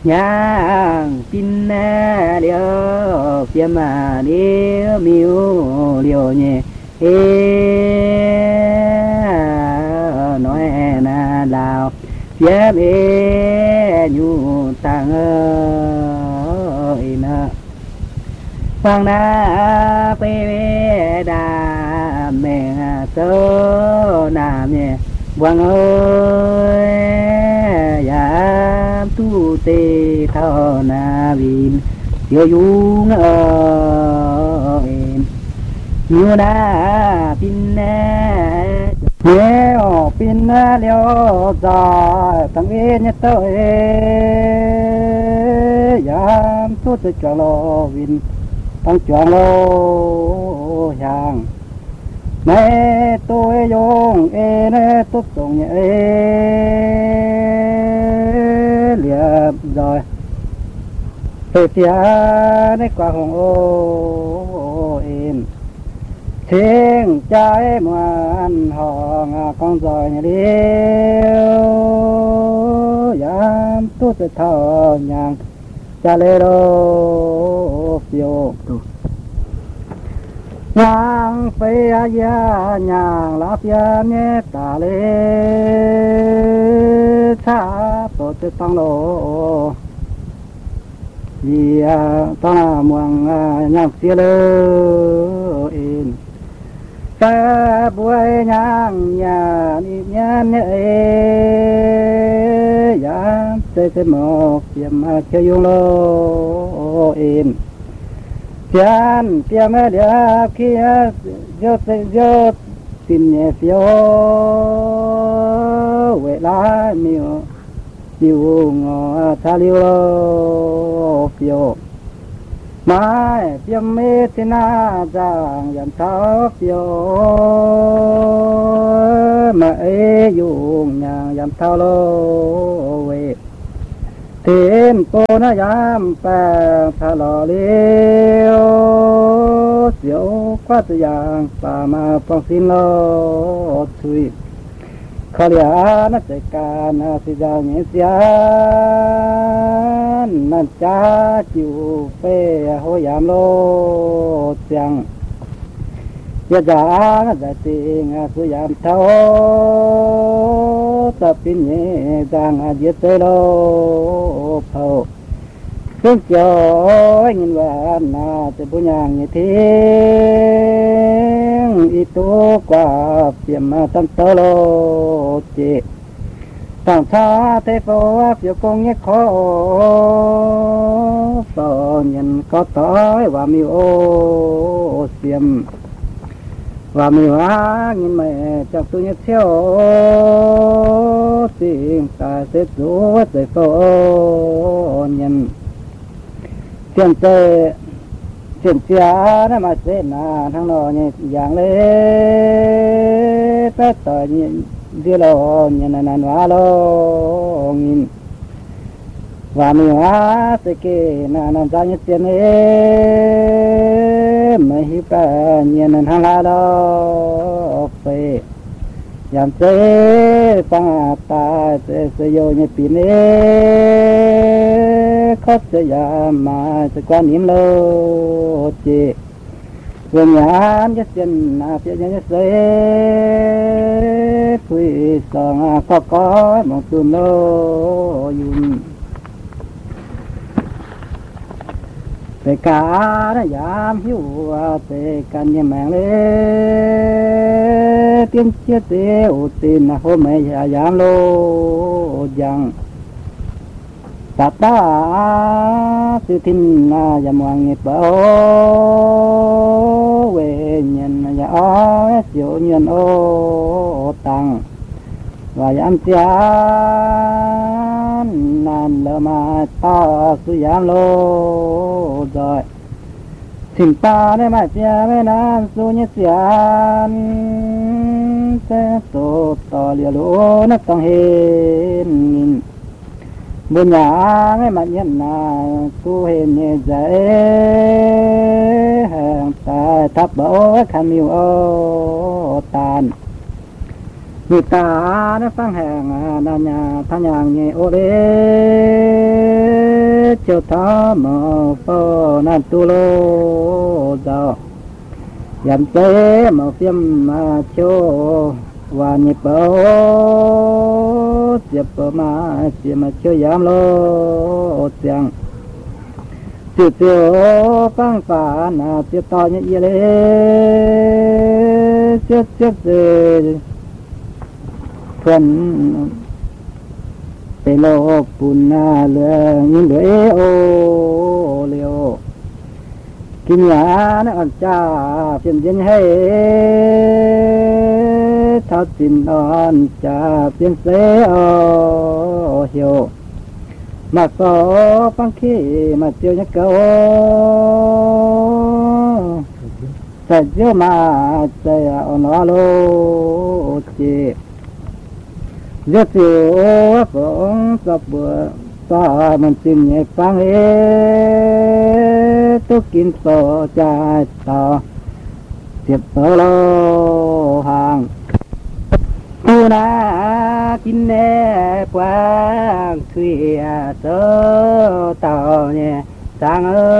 nhang pin liêu phía mà liêu miu liêu nhẹ nói na đào phía mê nhu tăng ơi na hoàng na pe đà mẹ sơ nam nhẹ hoàng ơi ya tu tê thọ na vin yêu dung ơi như na pin nhớ pin liêu già tăng yên nhất tới ya tu tê cho lo vin tăng chọn lo hàng mẹ tôi dùng nè tốt dùng nhẹ liệp rồi từ phía này qua hồng ô em tiếng trái ngoan hòn con rồi nhẹ điêu dám tốt sẽ thở nhàng cha lê đô phiêu nhang phê ya nhang la pia nhé ta lê cha tổ chức tăng lô vì ta muang nhang xia lơ in ta buổi nhang nhà đi nhang nhé ya tê một yếm chơi yung lô in chán kia mẹ đẹp kia gió tìm nhẹ phiêu quệ lá miêu miêu ngõ xa liêu lô phiêu mai phiêu mê thế na giang dàn tháo phiêu mà ấy dùng nhàng dàn tháo lô quệ thiên cô nó dám bè thà lò liêu diệu quá tự dạng bà mà phong xin lo thui khó lìa nó chạy ca nó sẽ giao nhẹ xián nó cha chịu phê hô giảm lô chẳng giờ giá nó giải tình sự giảm thâu tập pin nhẹ giang giết tới lô phâu tiếng cho nhìn vạn na từ bố nhàng như tiếng ít tố qua phiền mà tâm tơ lô chị thằng xa thế phố phiêu công nhé khó so nhìn có tối và miêu ô xiêm và miêu á nhìn mẹ trong tôi nhất theo tiếng ta sẽ rú tới phố nhìn tiền tệ tiền chia nó mà sẽ là thằng nó như dạng lê tất cả nhìn đi lo nhìn là nó lo nhìn và mình á sẽ kê là làm ra những tiền ấy mà hi cả nhìn là thằng la lo phải làm thế tăng ta sẽ vô như pin ấy khó sẽ mà sẽ quan niệm lâu chị vừa nhàn nhất tiền phía nhất sẽ tùy sang có một tuần lâu dùng về cả nó giảm hiu về căn nhà mạng lê tiên chia tế ưu tiên hôm nay giảm lô rằng ta từ tin giảm hoàng nghiệp bảo về nhân nhà ó siêu nhân ô tăng và giảm chán nan lơ mà ta sự giảm lô rồi xin ta để mà chia với nan su nhất chán sẽ tổ to liều lúa nó tăng hình buồn nhà với mặt nhận là tu hình như dễ hàng ta thắp bố khăn miêu ô tàn người ta nó phang hàng là nhà thằng nhà nhẹ ô đê cho thọ mò phô nan tu lô dạo dặm tế mò phim mà cho và nhịp bầu tiếp mà chỉ mà cho giảm lô tiếng chiều chiều phăng phá na tiếp to như vậy chết chết rồi phần tê lô bùn na lừa những đứa ô liều kim nhã nó ăn cha phiền dân hay thao tin ăn cha phiền xế ô hiểu mà có phăng khi mà tiêu nhắc câu sẽ chiếu mà sẽ nó lô chị gió chiều phóng sập bờ ta mình tìm nhẹ phăng hết tôi kín tổ cha tao tiếp tổ lô hàng tu na kín nè quang thủy tơ tao nhẹ sang ơi